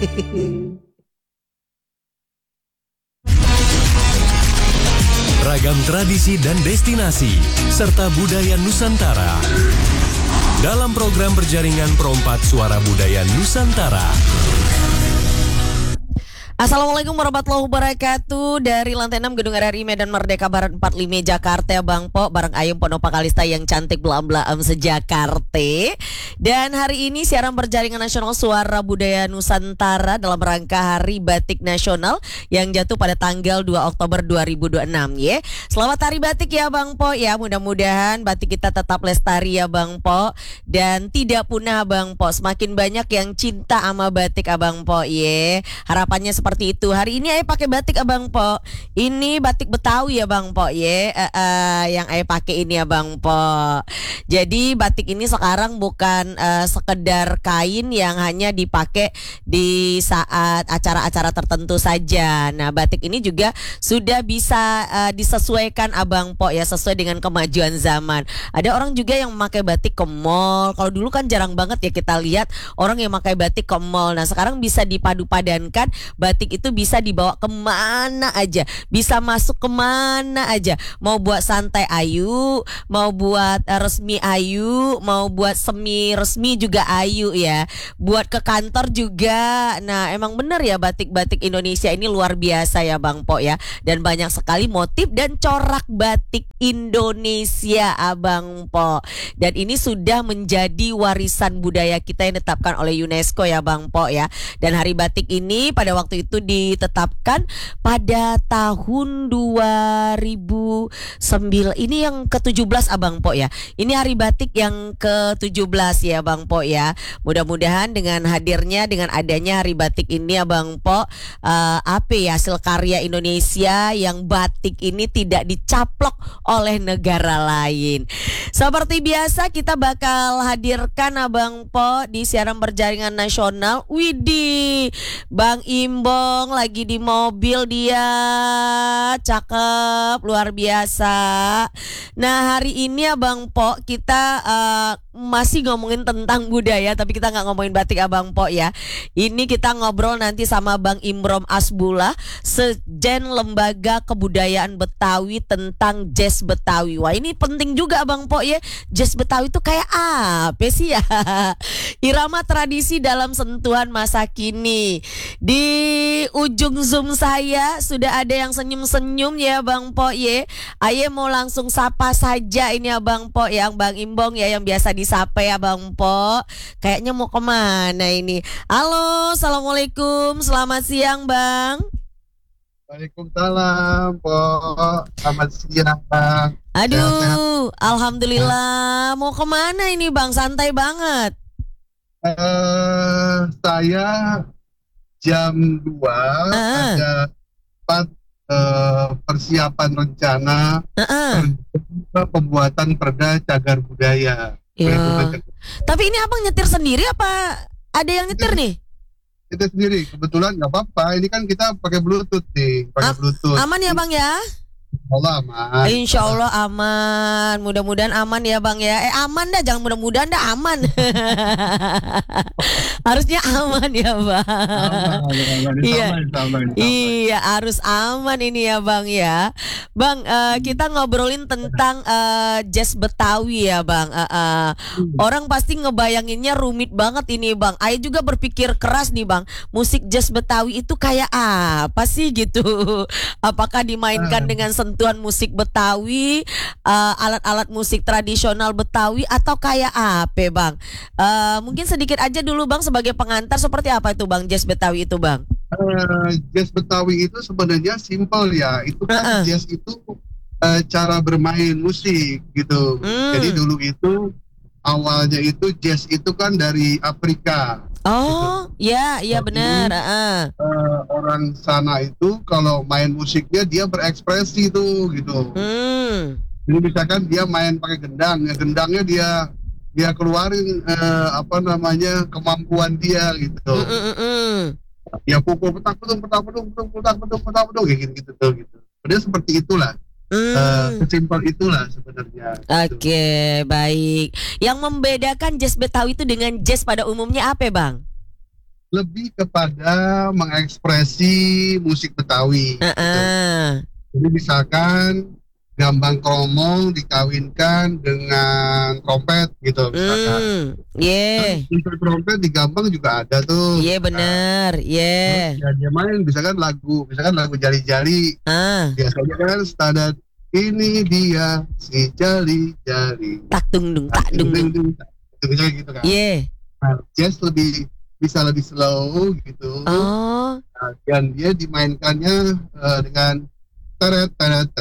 Ragam tradisi dan destinasi, serta budaya Nusantara. Dalam program berjaringan Perompak Suara Budaya Nusantara. Assalamualaikum warahmatullahi wabarakatuh. Dari lantai 6 Gedung RRI Medan Merdeka Barat 45 Jakarta, Bang Po bareng Ayum Ponopa Kalista yang cantik belam-belam sejakarta. Dan hari ini siaran berjaringan nasional Suara Budaya Nusantara dalam rangka Hari Batik Nasional yang jatuh pada tanggal 2 Oktober 2026 ya. Selamat Hari Batik ya Bang Po ya. Mudah-mudahan batik kita tetap lestari ya Bang Po dan tidak punah Bang Po. Semakin banyak yang cinta sama batik Abang Po ya. Harapannya seperti itu. Hari ini Ayah pakai batik Abang Po. Ini batik Betawi ya Bang Po ya. Yang Ayah pakai ini ya Bang Po. Jadi batik ini sekarang bukan sekedar kain yang hanya dipakai di saat acara-acara tertentu saja. Nah, batik ini juga sudah bisa disesuaikan Abang Po ya, sesuai dengan kemajuan zaman. Ada orang juga yang memakai batik ke mall. Kalau dulu kan jarang banget ya kita lihat orang yang memakai batik ke mall. Nah, sekarang bisa dipadu-padankan. Batik itu bisa dibawa kemana aja, bisa masuk kemana aja. Mau buat santai ayu, mau buat resmi ayu, mau buat semi resmi juga ayu ya. Buat ke kantor juga. Nah, emang bener ya batik-batik Indonesia ini luar biasa ya Bang Po ya. Dan banyak sekali motif dan corak batik Indonesia Abang Po. Dan ini sudah menjadi warisan budaya kita yang ditetapkan oleh UNESCO ya Bang Po ya. Dan Hari Batik ini pada waktu itu ditetapkan pada tahun 2009. Ini yang ke-17 Abang Po ya. Ini Hari Batik yang ke-17 ya Bang Po ya. Mudah-mudahan dengan hadirnya, dengan adanya Hari Batik ini Abang Po, hasil karya Indonesia yang batik ini tidak dicaplok oleh negara lain. Seperti biasa kita bakal hadirkan Abang Po di siaran berjaringan nasional. Widih, Bang Imbong lagi di mobil dia, cakep, luar biasa. Nah, hari ini Abang Po kita masih ngomongin tentang budaya, tapi kita nggak ngomongin batik Abang Po ya. Ini kita ngobrol nanti sama Bang Imrom Asbullah, Sekjen Lembaga Kebudayaan Betawi tentang jazz Betawi. Wah, ini penting juga Abang Po ya. Jazz Betawi itu kayak apa sih ya? Irama tradisi dalam sentuhan masa kini. Di ujung Zoom saya sudah ada yang senyum-senyum ya Bang Po ya. Aye mau langsung sapa saja ini Abang Po yang Bang Imbong ya, yang biasa disapa ya Bang Po. Kayaknya mau kemana ini? Halo, assalamualaikum, selamat siang Bang. Waalaikumsalam, Po. Selamat siang, Bang. Aduh, Sehat-sehat. alhamdulillah. Mau kemana ini Bang? Santai banget. Saya jam 2 ada 4 persiapan rencana pembuatan perda cagar budaya. Ya. Tapi ini abang nyetir sendiri apa ada yang nyetir nih? Kita sendiri, kebetulan nggak apa-apa. Ini kan kita pakai Bluetooth nih, pakai Bluetooth. Aman ya Bang ya? Allah aman. Insya Allah aman. Mudah-mudahan aman ya Bang ya. Aman dah, jangan mudah-mudahan dah, aman. Harusnya aman ya Bang. Iya. Iya, harus aman ini ya Bang ya. Bang, kita ngobrolin tentang jazz Betawi ya Bang. Orang pasti ngebayanginnya rumit banget ini Bang. Ayo juga berpikir keras nih Bang. Musik jazz Betawi itu kayak apa sih gitu? Apakah dimainkan dengan sentuhan musik Betawi, alat-alat musik tradisional Betawi, atau kayak apa Bang? Mungkin sedikit aja dulu Bang sebagai pengantar, seperti apa itu Bang jazz Betawi itu Bang? Jazz Betawi itu sebenarnya simpel ya. Itu kan jazz itu cara bermain musik gitu. Jadi dulu itu awalnya itu jazz itu kan dari Afrika. Oh, iya, iya benar. Orang sana itu kalau main musiknya dia berekspresi tuh gitu. Jadi misalkan dia main pakai gendang, ya gendangnya dia keluarin kemampuan dia gitu. Ya pukul petak pedung kayak gitu tuh gitu. Padahal seperti itulah. Sesimpel itulah sebenarnya. Oke, baik. Yang membedakan jazz Betawi itu dengan jazz pada umumnya apa, Bang? lebih kepada mengekspresi musik Betawi. Gitu. Jadi misalkan gambang kromong dikawinkan dengan trompet gitu misalkan. Untuk trompet di gambang juga ada tuh. Benar. Ya dia main misalkan lagu jali-jali. Biasanya kan standar ini dia si jali-jali. Tak dung dung tak dung dung. Misalnya gitu kan. Nah, jazz bisa lebih slow gitu. Dan dia dimainkannya dengan teret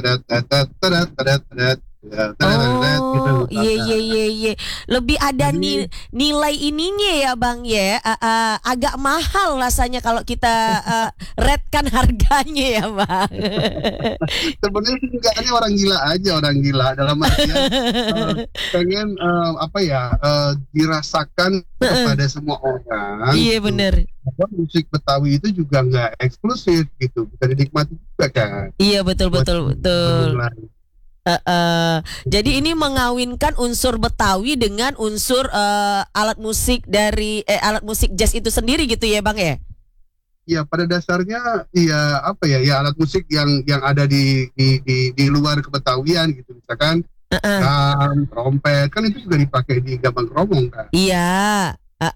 lebih ada nilai ininya ya Bang ya. Agak mahal rasanya kalau kita rate-kan harganya ya Bang. Sebenarnya ini orang gila dalam artian pengen dirasakan kepada semua orang. Iya benar. Musik Betawi itu juga nggak eksklusif gitu, bisa dinikmati juga kan. Iya betul. Jadi ini mengawinkan unsur Betawi dengan unsur alat musik dari alat musik jazz itu sendiri gitu ya Bang ya? Iya pada dasarnya alat musik yang ada di luar kebetawian gitu misalkan trompet kan itu juga dipakai di gambang kromong kan. Iya.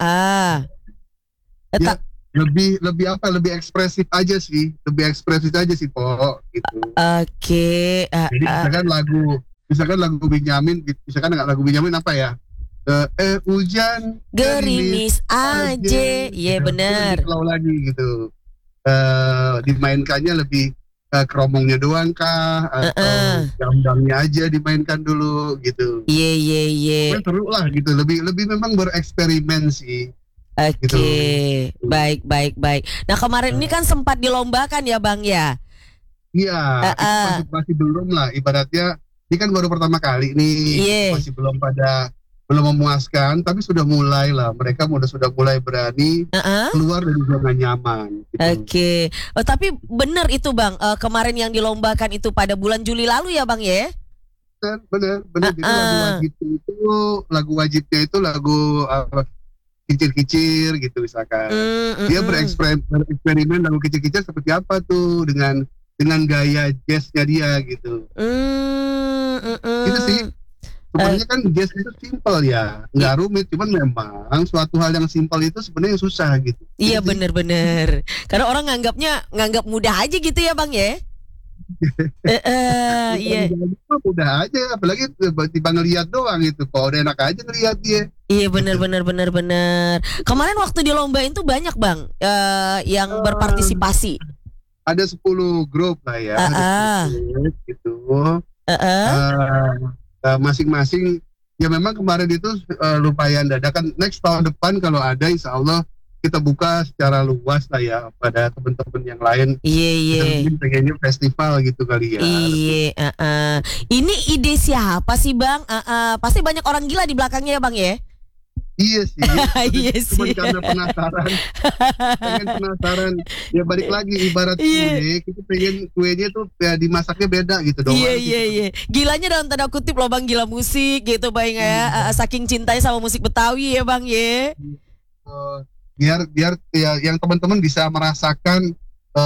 Lebih ekspresif aja sih Po gitu. Oke. Jadi misalkan lagu Benyamin, misalkan lagu Benyamin apa ya? Hujan gerimis aja. Iya benar. Kalau lagi gitu. Dimainkannya lebih kromongnya doang kah atau gambangnya aja dimainkan dulu gitu. Iya. Seru lah gitu. Lebih memang bereksperimen sih. Oke, gitu. Baik. Nah kemarin ini kan sempat dilombakan ya Bang ya? Iya, masih belum lah. Ibaratnya ini kan baru pertama kali nih, masih belum memuaskan, tapi sudah mulai lah. Mereka sudah mulai berani keluar dari zona nyaman. Gitu. Oke, tapi benar itu Bang. Kemarin yang dilombakan itu pada bulan Juli lalu ya Bang ya? Benar. Jadi lagu wajibnya itu lagu kicir-kicir gitu misalkan. Dia bereksperimen lagu kicir-kicir seperti apa tuh dengan gaya jazznya dia gitu. Itu sih. Sebenarnya kan jazz itu simpel ya, nggak rumit, cuman memang suatu hal yang simpel itu sebenarnya susah gitu. Iya benar. Karena orang nganggap mudah aja gitu ya Bang ya. Iya. Mudah aja, apalagi tiba ngelihat doang itu, kok udah enak aja ngelihat dia. Iya benar. Kemarin waktu di lomba itu banyak Bang yang berpartisipasi. Ada 10 grup lah ya. Ada 10 grup gitu. Masing-masing ya memang kemarin itu lumayan dadakan. Next tahun depan kalau ada insya Allah kita buka secara luas lah ya pada teman-teman yang lain. Iya. Pengennya festival gitu kali ya. Iya. Ini ide siapa sih Bang? Pasti banyak orang gila di belakangnya ya Bang ya? Iya sih. Iya sih. Karena penasaran. Ya balik lagi ibarat kue, kita pengen kuenya tuh ya dimasaknya beda gitu doang. Iya. Gilanya dalam tanda kutip loh Bang, gila musik gitu Bang ya. Saking cintanya sama musik Betawi ya Bang ya. Biar ya yang teman-teman bisa merasakan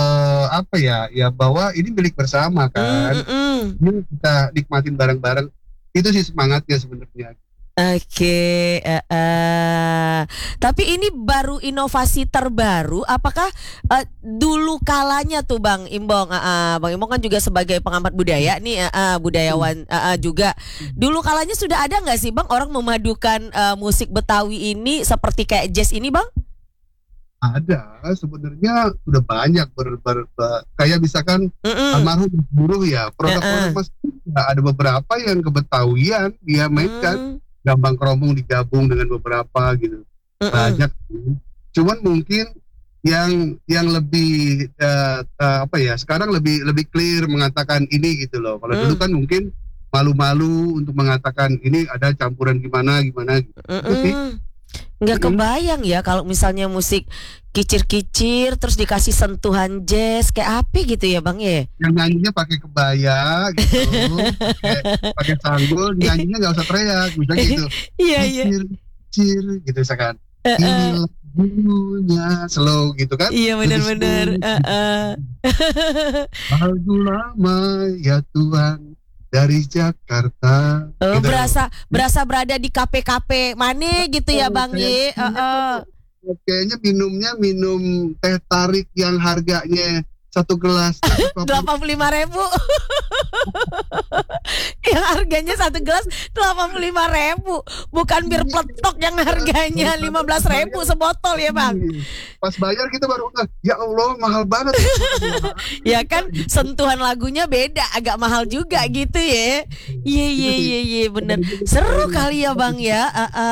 bahwa ini milik bersama kan. Ini kita nikmatin bareng-bareng. Itu sih semangatnya sebenarnya. Oke. Tapi ini baru inovasi terbaru. Apakah dulu kalanya tuh Bang Imbong, Bang Imbong kan juga sebagai pengamat budaya nih, budayawan juga. Dulu kalanya sudah ada nggak sih Bang orang memadukan musik Betawi ini seperti kayak jazz ini Bang? Ada, sebenarnya udah banyak kayak misalkan almarhum buruh ya, produk-produk masih ada beberapa yang kebetawian dia mainkan, gambang kromong digabung dengan beberapa gitu, banyak. Cuman mungkin yang lebih sekarang lebih clear mengatakan ini gitu loh. Kalau dulu kan mungkin malu-malu untuk mengatakan ini ada campuran gimana gitu. Nggak kebayang ya kalau misalnya musik kicir-kicir terus dikasih sentuhan jazz kayak apa gitu ya Bang ya? Yang nyanyinya pakai kebaya gitu, pakai sanggul, nyanyinya nggak usah teriak, bisa gitu. Iya. Kicir gitu misalkan. Inilah Lagunya slow gitu kan. Iya benar-benar. Lagu lama ya Tuhan dari Jakarta. Oh, Gitu. berasa berada di kafe-kafe mana gitu ya Bang Ye. Kayaknya minumnya minum teh tarik yang harganya satu gelas 85.000. Yang harganya satu gelas 85.000, bukan bir peletok yang harganya 15.000 sebotol ya Bang. Pas bayar kita baru ya Allah mahal banget. Ya kan sentuhan lagunya beda, agak mahal juga gitu ya. Iya bener. Seru kali ya Bang ya.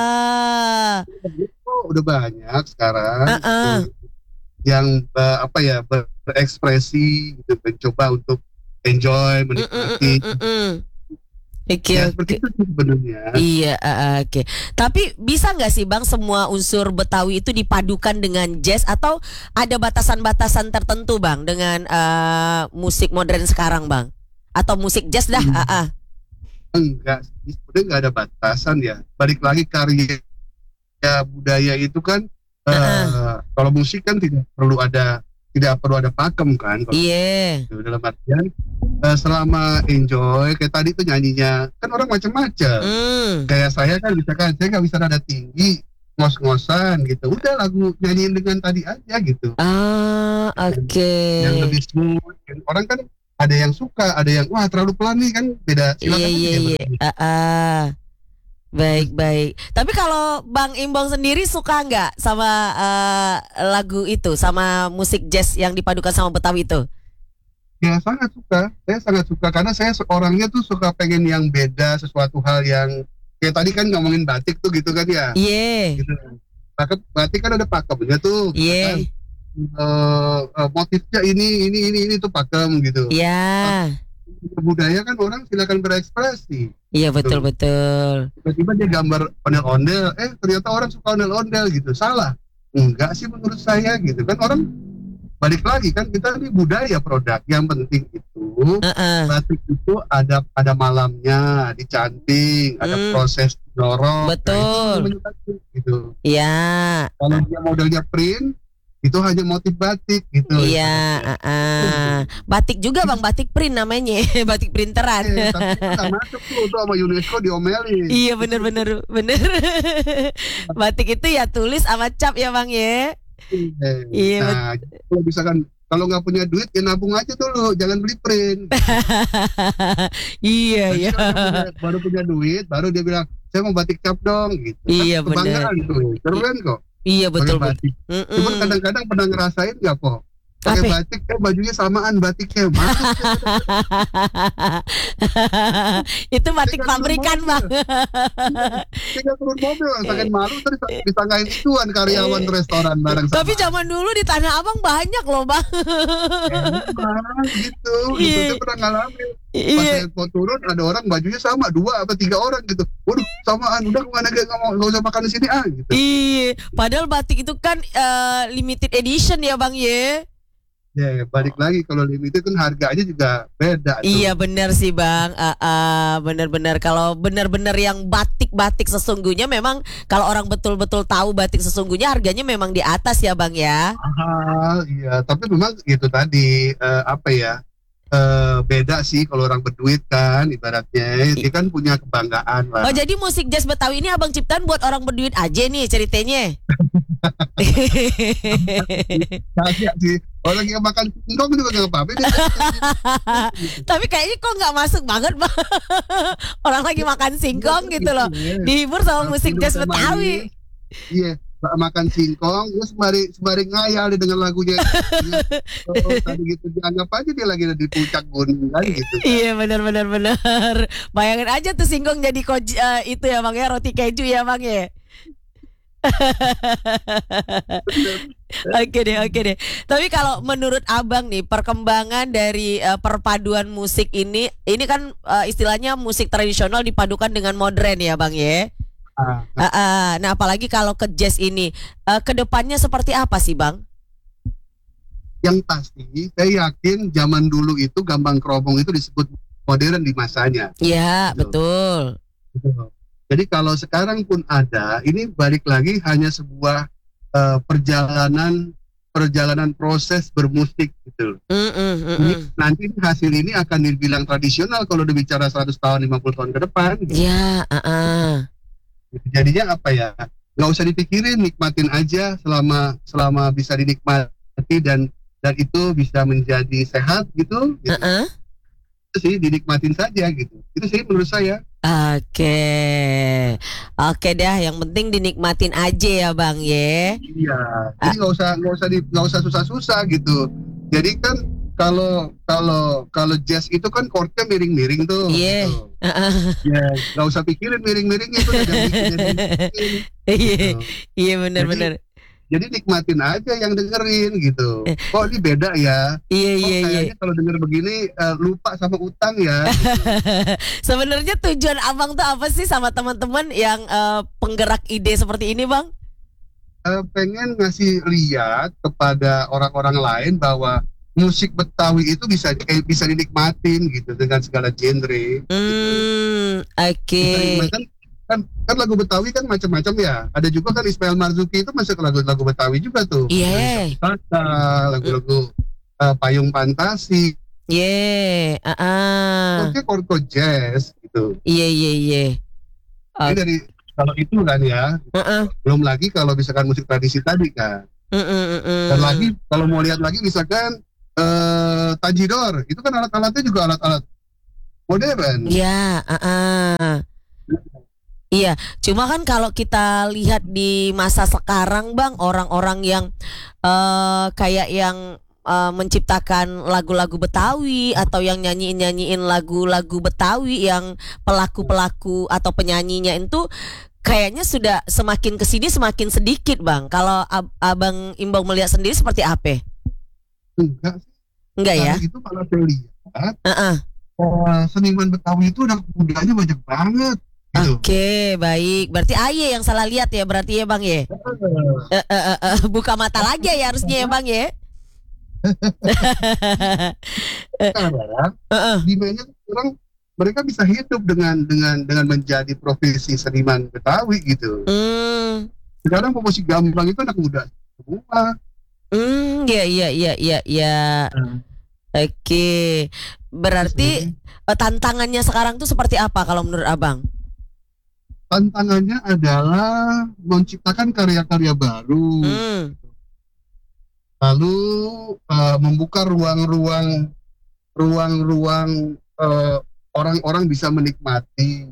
Oh, udah banyak sekarang yang berekspresi gitu, mencoba untuk enjoy, menikmati. Seperti itu sebenarnya. Iya, oke. Tapi bisa nggak sih Bang semua unsur Betawi itu dipadukan dengan jazz atau ada batasan-batasan tertentu Bang dengan musik modern sekarang Bang? Atau musik jazz dah? Enggak, sebenarnya nggak ada batasan ya. Balik lagi karya budaya itu kan kalau musik kan tidak perlu ada pakem kan. Iya. Dalam artian selama enjoy kayak tadi tuh nyanyinya kan orang macam-macam. Kayak saya kan misalkan saya nggak bisa nada tinggi, ngos-ngosan gitu. Udah lagu nyanyiin dengan tadi aja gitu. Oke. Yang lebih smooth. Orang kan ada yang suka, ada yang wah terlalu pelan nih kan beda. Silakan Iya. Baik. Tapi kalau Bang Imbong sendiri suka nggak sama lagu itu, sama musik jazz yang dipadukan sama Betawi itu? Ya sangat suka. Saya sangat suka karena saya orangnya tuh suka pengen yang beda, sesuatu hal yang kayak tadi kan ngomongin batik tuh gitu kan ya. Iya. Gitu. Batik kan ada pakemnya tuh. Iya. Motifnya ini tuh pakem gitu. Iya. Budaya kan orang silakan berekspresi. Iya betul. Tiba-tiba dia gambar ondel-ondel, ternyata orang suka ondel-ondel gitu. Salah? Enggak sih menurut saya gitu kan. Orang balik lagi kan kita ini budaya produk. Yang penting itu batik itu ada malamnya, dicanting, ada proses dorong. Betul. Nah, gitu. Iya. Kalau dia modelnya print itu hanya motif batik gitu. Iya, batik juga Bang, batik print namanya, batik printeran. Tapi nggak masuk tuh sama UNESCO diomelin. Iya bener. Batik itu ya tulis sama cap ya Bang ya. Iya. Nah, kalau misalkan kalau nggak punya duit ya nabung aja dulu, jangan beli print. Iya. Baru punya duit, baru dia bilang saya mau batik cap dong gitu. Iya benar. Keren kok. Iya betul. Cuma kadang-kadang pernah ngerasain nggak po? Pakai batik bajunya samaan batiknya. Itu batik pabrikan Bang. Tinggal turun mobil, sangat malu terus disangkain ituan karyawan restoran bareng. Tapi zaman dulu di Tanah Abang banyak loh Bang. Gitu. Saya pernah ngalamin. Pas saya mau turun ada orang bajunya sama 2 atau 3 orang gitu. Waduh samaan, udah kemana nggak usah makan di sini gitu. Iya. Padahal batik itu kan limited edition ya Bang ye. Ya balik lagi kalau limited kan harganya juga beda tuh. Iya benar sih Bang. Benar-benar kalau benar-benar yang batik sesungguhnya memang kalau orang betul-betul tahu batik sesungguhnya harganya memang di atas ya Bang ya. Iya, tapi memang itu tadi beda sih kalau orang berduit kan ibaratnya dia kan punya kebanggaan lah. Oh jadi musik jazz Betawi ini Abang ciptaan buat orang berduit aja nih ceritanya. Kagak sih. Orang yang makan singkong juga gak apa-apa. Tapi kayaknya kok gak masuk banget Bang. Orang lagi makan singkong gitu loh, dihibur sama musik jazz Betawi. Iya, makan singkong terus sembari ngayal dengan lagunya. Tadi gitu dianggap aja dia lagi di puncak gunung kan gitu. Iya benar. Bayangin aja tuh singkong jadi itu ya Bang ya, roti keju ya Bang ya. Oke deh. Tapi kalau menurut Abang nih perkembangan dari perpaduan musik ini kan istilahnya musik tradisional dipadukan dengan modern ya Bang ya. Nah apalagi kalau ke jazz ini kedepannya seperti apa sih Bang? Yang pasti saya yakin zaman dulu itu gambang kromong itu disebut modern di masanya. Iya betul. Jadi kalau sekarang pun ada, ini balik lagi hanya sebuah perjalanan proses bermusik gitu. Nanti hasil ini akan dibilang tradisional kalau dibicara 100 tahun 50 tahun ke depan gitu. Ya, Jadinya apa ya, nggak usah dipikirin, nikmatin aja selama bisa dinikmati dan itu bisa menjadi sehat gitu. Itu sih, dinikmatin saja gitu. Itu sih menurut saya. Oke dah, yang penting dinikmatin aja ya Bang ya. Iya. Jadi nggak usah susah-susah gitu. Jadi kan kalau jazz itu kan chordnya miring-miring tuh. Iya. Gitu. Ya, nggak usah pikirin miring-miring itu udah Iya. Iya benar-benar. Jadi nikmatin aja yang dengerin gitu. Kok ini beda ya? Iya. Kayaknya kalau denger begini lupa sama utang ya. Gitu. Sebenarnya tujuan Abang tuh apa sih sama teman-teman yang penggerak ide seperti ini, Bang? Pengen ngasih lihat kepada orang-orang lain bahwa musik Betawi itu bisa dinikmatin gitu dengan segala genre. Oke. Kan lagu Betawi kan macam-macam ya. Ada juga kan Ismail Marzuki itu masuk lagu-lagu Betawi juga tuh. Iya. Lagu-lagu Payung Fantasi. Iya. Oke, chord jazz gitu. Iya. Jadi dari kalau itu kan ya. Belum lagi kalau misalkan musik tradisi tadi kan. Dan lagi kalau mau lihat lagi misalkan Tanjidor, itu kan alat-alatnya juga alat-alat modern. Iya. Iya, cuma kan kalau kita lihat di masa sekarang Bang, orang-orang yang kayak yang menciptakan lagu-lagu Betawi atau yang nyanyiin lagu-lagu Betawi yang pelaku-pelaku atau penyanyinya itu kayaknya sudah semakin kesini semakin sedikit Bang. Kalau Abang Imbong melihat sendiri seperti apa? Enggak ya? Itu kalau saya lihat seniman Betawi itu udah mudanya banyak banget. Oke, baik. Berarti Aye yang salah lihat ya, berarti ya Bang ya. Buka mata lagi ya harusnya ya Bang ya. Sekarang dimana orang mereka bisa hidup dengan menjadi profesi seniman Betawi gitu. Sekarang musik gambang itu anak muda semua. Iya. Oke. Berarti tantangannya sekarang tuh seperti apa kalau menurut Abang? Tantangannya adalah menciptakan karya-karya baru, lalu membuka ruang-ruang orang-orang bisa menikmati.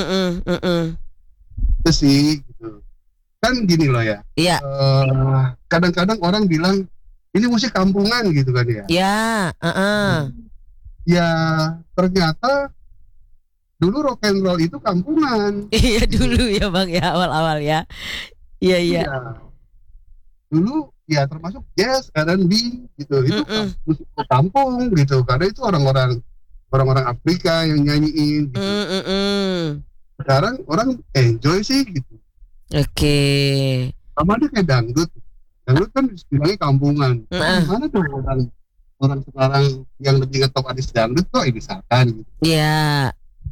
Itu sih, gitu. Kan gini loh ya. Iya. Kadang-kadang orang bilang ini musik kampungan gitu kan ya. Iya. Ya ternyata dulu rock and roll itu kampungan. Iya dulu ya Bang ya, awal-awal ya. Iya. Dulu ya termasuk jazz, R&B gitu. Itu musik kampung gitu. Karena itu orang-orang Afrika yang nyanyiin gitu. Sekarang orang enjoy sih gitu. Oke. Sama dia kayak dangdut. Dangdut kan bilangnya kampungan. Mana tuh orang sekarang yang lebih ngetop artis dangdut kok misalkan gitu. Iya.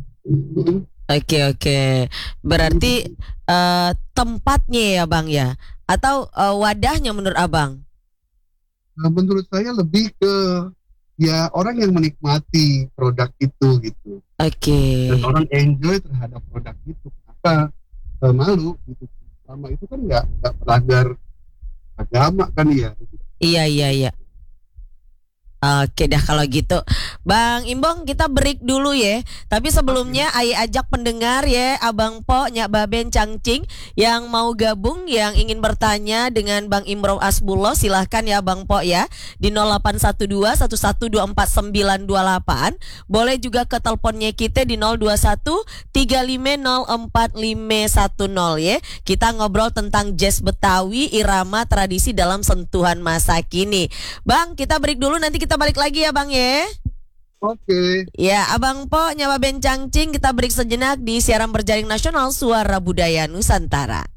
Oke. Berarti tempatnya ya Bang ya, atau wadahnya menurut Abang? Menurut saya lebih ke ya orang yang menikmati produk itu gitu. Oke. Dan orang enjoy terhadap produk itu. Kenapa malu gitu? Sama itu kan nggak melanggar agama kan ya. Iya. Oke dah kalau gitu Bang Imbong kita break dulu ya. Tapi sebelumnya Aye ajak pendengar ya, Abang Po, Nyak Baben, Cangcing yang mau gabung, yang ingin bertanya dengan Bang Imron Asbullah, silahkan ya Bang Po ya di 0812 1124 928. Boleh juga ke teleponnya kita di 021 3504510 ya. Kita ngobrol tentang jazz Betawi, irama tradisi dalam sentuhan masa kini. Bang, kita break dulu, nanti kita balik lagi ya Bang ya. Oke. Ya, Abang Po, Nyawa Ben Cangcing, kita break sejenak di siaran berjaring nasional Suara Budaya Nusantara.